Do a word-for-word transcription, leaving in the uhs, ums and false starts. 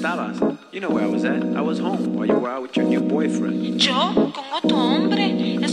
estabas. You know where I was at. I was home while you were out with your new boyfriend. ¿Yo? ¿Con Otto?